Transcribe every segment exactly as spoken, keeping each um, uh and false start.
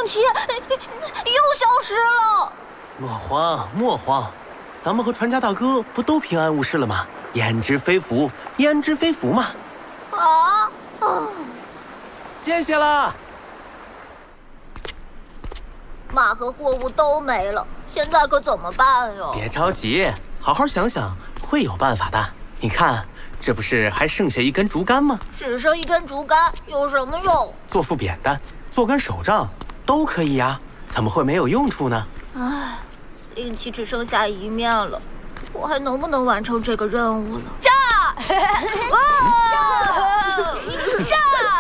令旗又消失了。 莫慌，莫慌，咱们和传家大哥不都平安无事了吗？焉知非福，焉知非福嘛。 啊啊！ 谢谢啦。 马和货物都没了，现在可怎么办呀？ 别着急，好好想想，会有办法的。你看，这不是还剩下一根竹竿吗？ 只剩一根竹竿有什么用？ 做副扁担，做根手杖，都可以呀，怎么会没有用处呢？ 唉，令旗只剩下一面了，我还能不能完成这个任务了？炸！炸！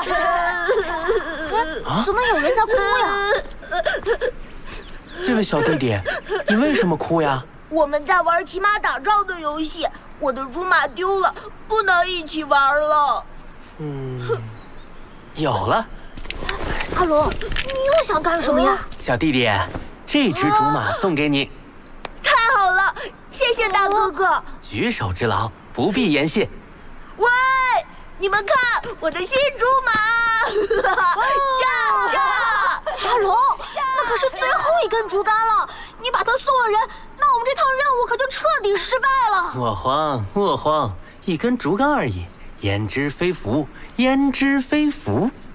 啊！ 怎么有人在哭呀？ 这位小弟弟，你为什么哭呀？ 我们在玩骑马打仗的游戏，我的竹马丢了，不能一起玩了。 嗯，有了。 阿龙，你又想干什么呀？ 小弟弟，这只竹马送给你。 太好了，谢谢大哥哥。 举手之劳，不必言谢。 喂，你们看我的新竹马！炸炸！ 阿龙，那可是最后一根竹竿了，你把它送了人，那我们这趟任务可就彻底失败了。 莫慌，莫慌，一根竹竿而已，焉知非福，焉知非福。